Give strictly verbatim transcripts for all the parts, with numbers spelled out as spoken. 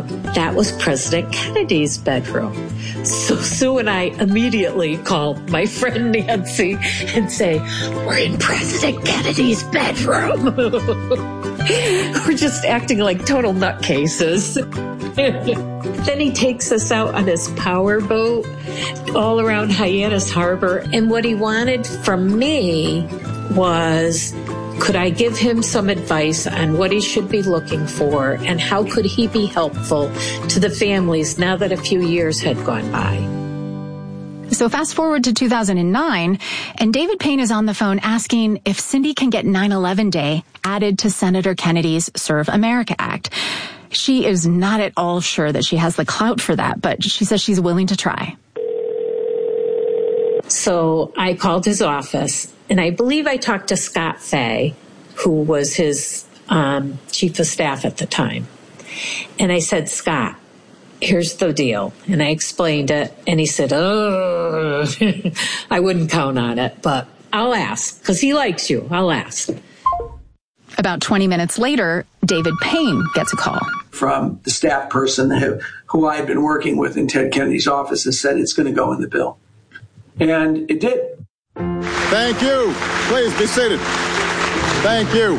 bedroom. That was President Kennedy's bedroom. So Sue and I immediately called my friend Nancy and say, we're in President Kennedy's bedroom. We're just acting like total nutcases. Then he takes us out on his power boat all around Hyannis Harbor. And what he wanted from me was, could I give him some advice on what he should be looking for and how could he be helpful to the families now that a few years had gone by? So fast forward to two thousand nine, and David Payne is on the phone asking if Cindy can get nine eleven Day added to Senator Kennedy's Serve America Act. She is not at all sure that she has the clout for that, but she says she's willing to try. So I called his office, and I believe I talked to Scott Fay, who was his um, chief of staff at the time. And I said, Scott, here's the deal. And I explained it, and he said, oh, I wouldn't count on it, but I'll ask, because he likes you. I'll ask. About twenty minutes later, David Payne gets a call from the staff person who, who I had been working with in Ted Kennedy's office and said it's going to go in the bill. And it did. Thank you. Please be seated. Thank you.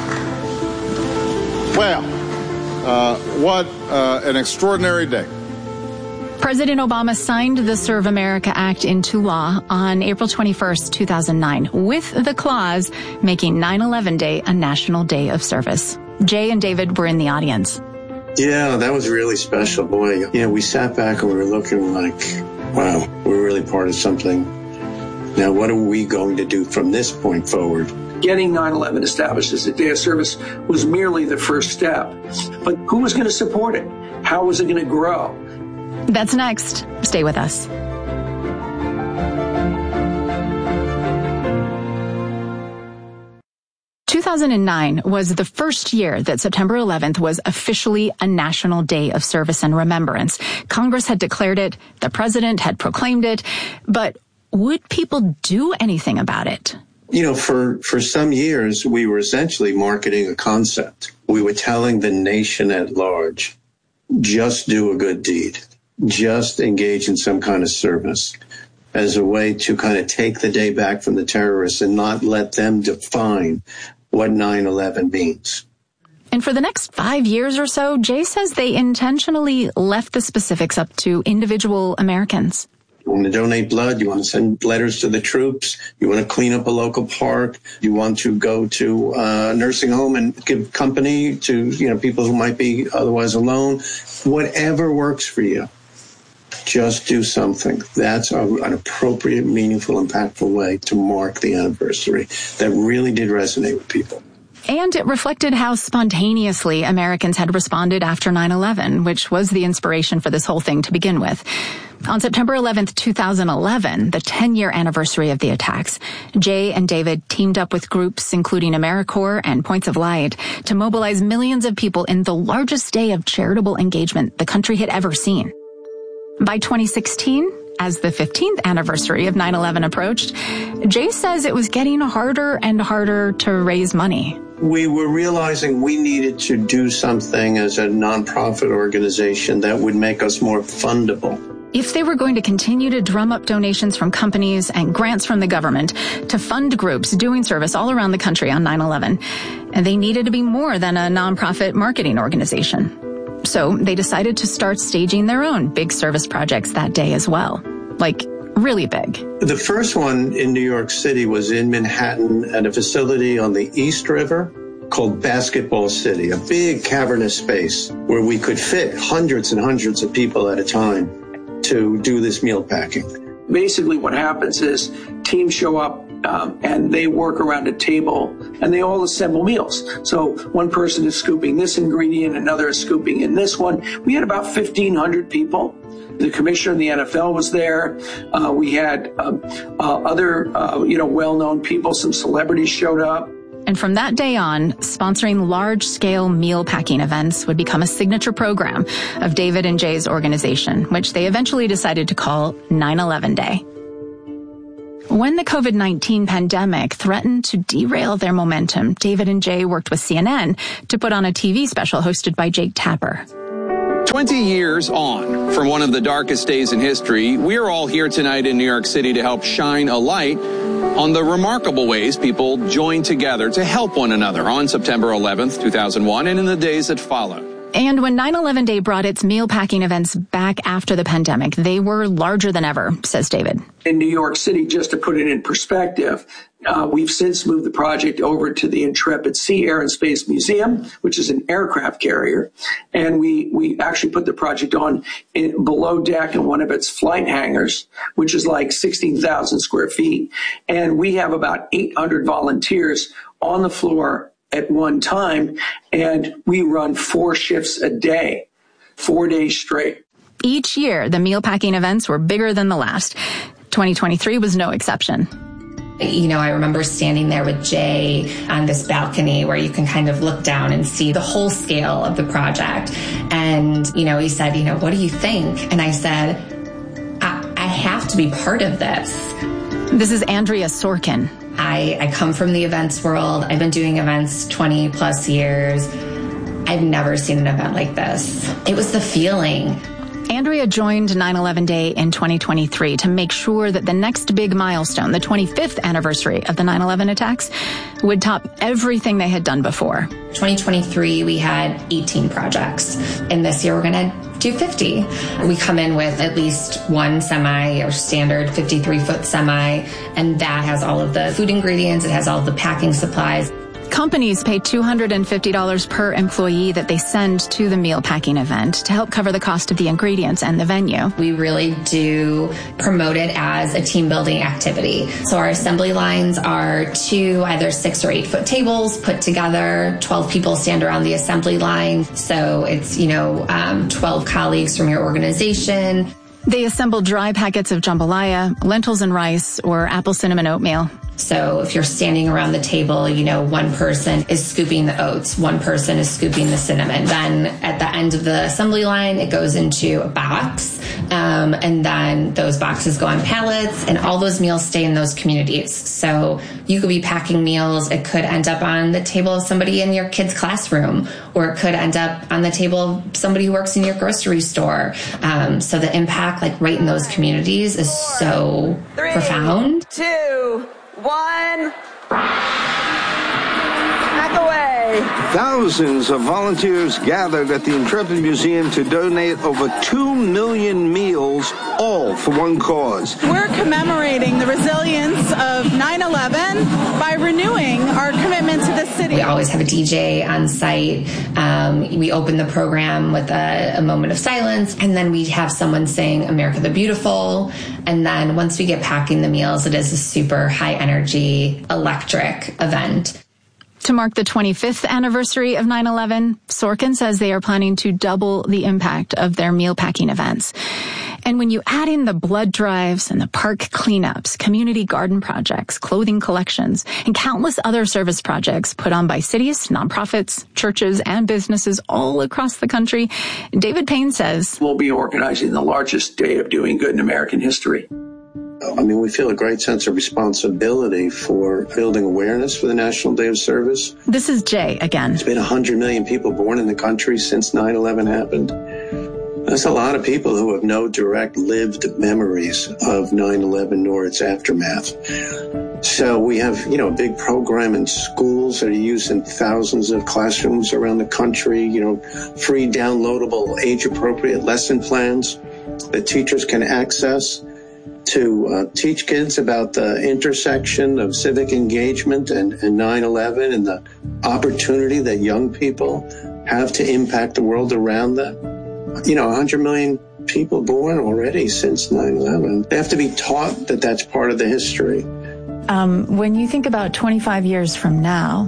Well, uh, what uh, an extraordinary day. President Obama signed the Serve America Act into law on April twenty-first, two thousand nine, with the clause making nine eleven Day a national day of service. Jay and David were in the audience. Yeah, that was really special. Boy, yeah, we sat back and we were looking like, wow, we're really part of something. Now, what are we going to do from this point forward? Getting nine eleven established as a day of service was merely the first step. But who was going to support it? How was it going to grow? That's next. Stay with us. two thousand nine was the first year that September eleventh was officially a national day of service and remembrance. Congress had declared it, the president had proclaimed it, but would people do anything about it? You know, for, for some years, we were essentially marketing a concept. We were telling the nation at large, just do a good deed. Just engage in some kind of service as a way to kind of take the day back from the terrorists and not let them define what nine eleven means. And for the next five years or so, Jay says they intentionally left the specifics up to individual Americans. You want to donate blood, you want to send letters to the troops, you want to clean up a local park, you want to go to a nursing home and give company to, you know, people who might be otherwise alone. Whatever works for you, just do something. That's a, an appropriate, meaningful, impactful way to mark the anniversary that really did resonate with people. And it reflected how spontaneously Americans had responded after nine eleven, which was the inspiration for this whole thing to begin with. On September eleventh, two thousand eleven, the ten-year anniversary of the attacks, Jay and David teamed up with groups including AmeriCorps and Points of Light to mobilize millions of people in the largest day of charitable engagement the country had ever seen. By twenty sixteen, as the fifteenth anniversary of nine eleven approached, Jay says it was getting harder and harder to raise money. We were realizing we needed to do something as a nonprofit organization that would make us more fundable. If they were going to continue to drum up donations from companies and grants from the government to fund groups doing service all around the country on nine eleven, they needed to be more than a nonprofit marketing organization. So they decided to start staging their own big service projects that day as well. Like, really big. The first one in New York City was in Manhattan at a facility on the East River called Basketball City, a big cavernous space where we could fit hundreds and hundreds of people at a time to do this meal packing. Basically what happens is teams show up um, and they work around a table and they all assemble meals. So one person is scooping this ingredient, another is scooping in this one. We had about fifteen hundred people. The commissioner of the N F L was there. Uh, we had uh, uh, other, uh, you know, well-known people. Some celebrities showed up. And from that day on, sponsoring large-scale meal packing events would become a signature program of David and Jay's organization, which they eventually decided to call nine eleven Day. When the COVID nineteen pandemic threatened to derail their momentum, David and Jay worked with C N N to put on a T V special hosted by Jake Tapper. twenty years on from one of the darkest days in history, we're all here tonight in New York City to help shine a light on the remarkable ways people joined together to help one another on September eleventh, two thousand one, and in the days that followed. And when nine eleven Day brought its mealpacking events back after the pandemic, they were larger than ever, says David. In New York City, just to put it in perspective, uh, we've since moved the project over to the Intrepid Sea, Air and Space Museum, which is an aircraft carrier. And we, we actually put the project on in, below deck in one of its flight hangars, which is like sixteen thousand square feet. And we have about eight hundred volunteers on the floor at one time, and we run four shifts a day, four days straight. Each year, the mealpacking events were bigger than the last. twenty twenty-three was no exception. You know, I remember standing there with Jay on this balcony where you can kind of look down and see the whole scale of the project. And, you know, he said, you know, what do you think? And I said, I, I have to be part of this. This is Andrea Sorkin. I, I come from the events world. I've been doing events twenty plus years. I've never seen an event like this. It was the feeling. Andrea joined nine eleven Day in twenty twenty-three to make sure that the next big milestone, the twenty-fifth anniversary of the nine eleven attacks, would top everything they had done before. twenty twenty-three, we had eighteen projects. And this year, we're going to do fifty. We come in with at least one semi or standard fifty-three foot semi, and that has all of the food ingredients. It has all of the packing supplies. Companies pay two hundred fifty dollars per employee that they send to the mealpacking event to help cover the cost of the ingredients and the venue. We really do promote it as a team building activity. So our assembly lines are two either six or eight foot tables put together. twelve people stand around the assembly line. So it's, you know, um, twelve colleagues from your organization. They assemble dry packets of jambalaya, lentils and rice, or apple cinnamon oatmeal. So if you're standing around the table, you know, one person is scooping the oats, one person is scooping the cinnamon. Then at the end of the assembly line, it goes into a box. Um, and then those boxes go on pallets, and all those meals stay in those communities. So you could be packing meals. It could end up on the table of somebody in your kid's classroom, or it could end up on the table of somebody who works in your grocery store. Um, so the impact, like right in those communities, is so Three, profound. Two, one. Back away. Thousands of volunteers gathered at the Intrepid Museum to donate over two million meals, all for one cause. We're commemorating the resilience of nine eleven by renewing our commitment to the city. We always have a D J on site. Um, we open the program with a, a moment of silence, and then we have someone sing America the Beautiful. And then once we get packing the meals, it is a super high energy, electric event. To mark the twenty-fifth anniversary of nine eleven, Sorkin says they are planning to double the impact of their mealpacking events. And when you add in the blood drives and the park cleanups, community garden projects, clothing collections, and countless other service projects put on by cities, nonprofits, churches, and businesses all across the country, David Payne says, we'll be organizing the largest day of doing good in American history. I mean, we feel a great sense of responsibility for building awareness for the National Day of Service. This is Jay again. There's been one hundred million people born in the country since nine eleven happened. That's a lot of people who have no direct lived memories of nine eleven nor its aftermath. So we have, you know, a big program in schools that are used in thousands of classrooms around the country, you know, free downloadable age-appropriate lesson plans that teachers can access to uh, teach kids about the intersection of civic engagement and, and nine eleven and the opportunity that young people have to impact the world around them. You know, one hundred million people born already since nine eleven. They have to be taught that that's part of the history. Um, when you think about twenty-five years from now,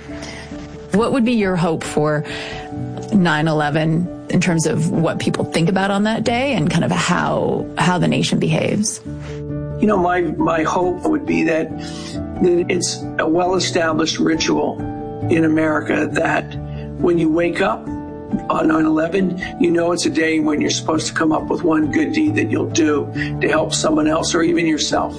what would be your hope for nine eleven in terms of what people think about on that day and kind of how how the nation behaves? You know, my, my hope would be that, that it's a well-established ritual in America that when you wake up on nine eleven, you know it's a day when you're supposed to come up with one good deed that you'll do to help someone else or even yourself.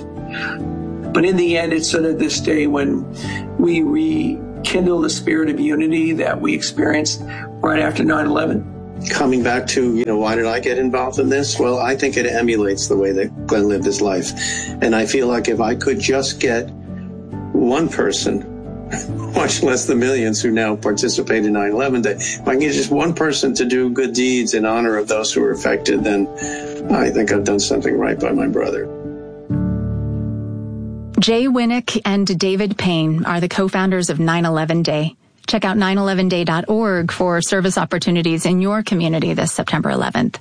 But in the end, it's sort of this day when we rekindle the spirit of unity that we experienced right after nine eleven. coming back to, you know, why did I get involved in this? Well, I think it emulates the way that Glenn lived his life. And I feel like if I could just get one person, much less the millions who now participate in nine eleven Day, if I can get just one person to do good deeds in honor of those who were affected, then I think I've done something right by my brother. Jay Winnick and David Payne are the co-founders of nine eleven Day. Check out nine eleven day dot org for service opportunities in your community this September eleventh.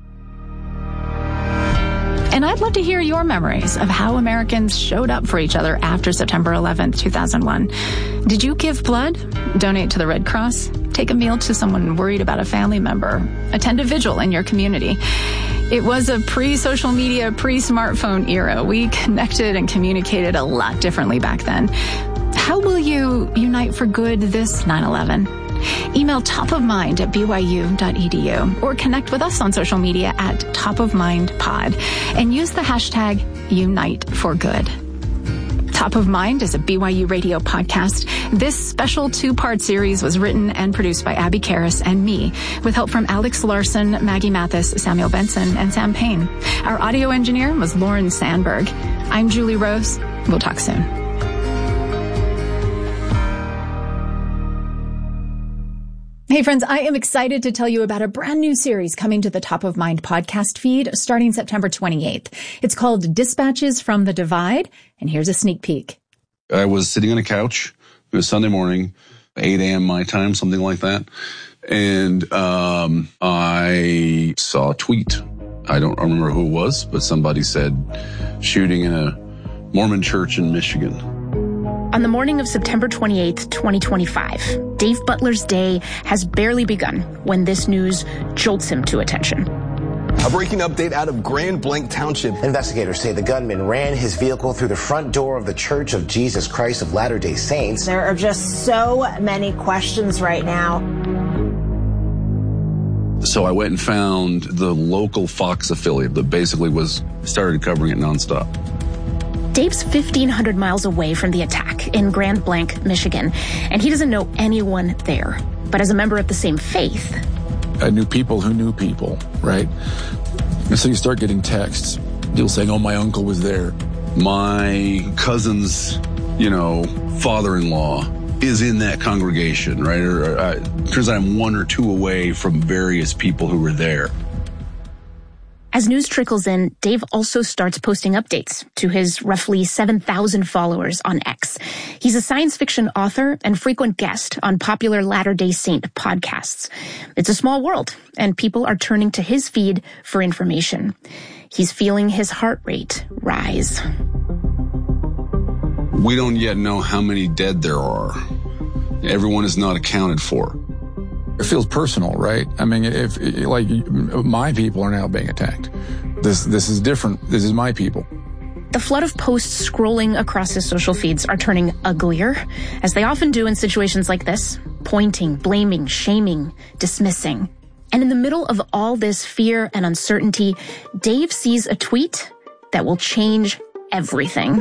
And I'd love to hear your memories of how Americans showed up for each other after September eleventh, two thousand one. Did you give blood? Donate to the Red Cross? Take a meal to someone worried about a family member? Attend a vigil in your community? It was a pre-social media, pre-smartphone era. We connected and communicated a lot differently back then. How will you unite for good this nine eleven? Email topofmind at b y u dot e d u or connect with us on social media at topofmindpod and use the hashtag Unite for Good. Top of Mind is a B Y U radio podcast. This special two-part series was written and produced by Abby Karras and me, with help from Alex Larson, Maggie Mathis, Samuel Benson, and Sam Payne. Our audio engineer was Lauren Sandberg. I'm Julie Rose. We'll talk soon. Hey friends, I am excited to tell you about a brand new series coming to the Top of Mind podcast feed starting September twenty-eighth. It's called Dispatches from the Divide, and here's a sneak peek. I was sitting on a couch. It was Sunday morning, eight a.m. my time, something like that. And um, I saw a tweet. I don't remember who it was, but somebody said shooting in a Mormon church in Michigan. On the morning of September twenty-eighth, twenty twenty-five, Dave Butler's day has barely begun when this news jolts him to attention. A breaking update out of Grand Blanc Township. Investigators say the gunman ran his vehicle through the front door of the Church of Jesus Christ of Latter-day Saints. There are just so many questions right now. So I went and found the local Fox affiliate that basically was started covering it nonstop. Dave's fifteen hundred miles away from the attack in Grand Blanc, Michigan, and he doesn't know anyone there. But as a member of the same faith, I knew people who knew people, right? And so you start getting texts, people saying, oh, my uncle was there. My cousin's, you know, father-in-law is in that congregation, right? Or uh, turns out I'm one or two away from various people who were there. As news trickles in, Dave also starts posting updates to his roughly seven thousand followers on X. He's a science fiction author and frequent guest on popular Latter-day Saint podcasts. It's a small world, and people are turning to his feed for information. He's feeling his heart rate rise. We don't yet know how many dead there are. Everyone is not accounted for. It feels personal, right? I mean, if like my people are now being attacked, this this is different. This is my people. The flood of posts scrolling across his social feeds are turning uglier, as they often do in situations like this, pointing, blaming, shaming, dismissing. And in the middle of all this fear and uncertainty, Dave sees a tweet that will change everything.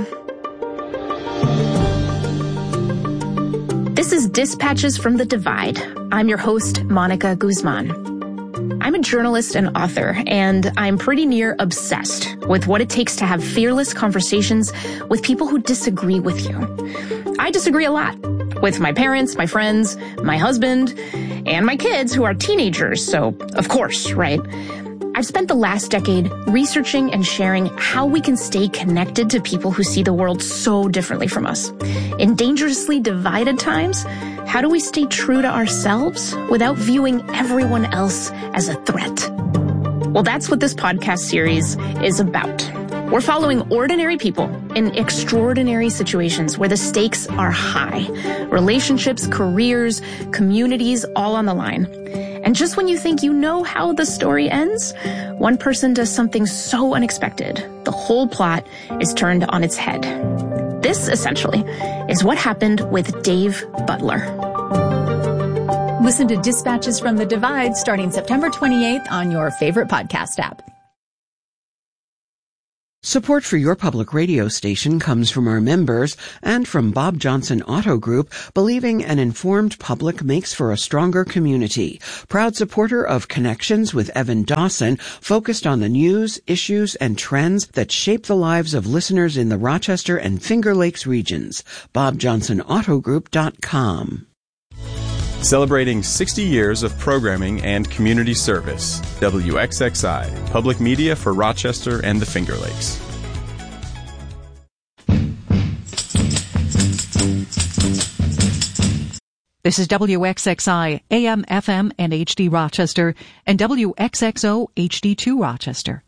This is Dispatches from the Divide. I'm your host, Monica Guzman. I'm a journalist and author, and I'm pretty near obsessed with what it takes to have fearless conversations with people who disagree with you. I disagree a lot with my parents, my friends, my husband, and my kids who are teenagers, so of course, right? I've spent the last decade researching and sharing how we can stay connected to people who see the world so differently from us. In dangerously divided times, how do we stay true to ourselves without viewing everyone else as a threat? Well, that's what this podcast series is about. We're following ordinary people in extraordinary situations where the stakes are high. Relationships, careers, communities, all on the line. And just when you think you know how the story ends, one person does something so unexpected, the whole plot is turned on its head. This, essentially, is what happened with Dave Butler. Listen to Dispatches from the Divide starting September twenty-eighth on your favorite podcast app. Support for your public radio station comes from our members and from Bob Johnson Auto Group, believing an informed public makes for a stronger community. Proud supporter of Connections with Evan Dawson, focused on the news, issues, and trends that shape the lives of listeners in the Rochester and Finger Lakes regions. bob johnson auto group dot com. Celebrating sixty years of programming and community service. W X X I, public media for Rochester and the Finger Lakes. This is W X X I, A M, F M, and H D Rochester, and W X X O H D two Rochester.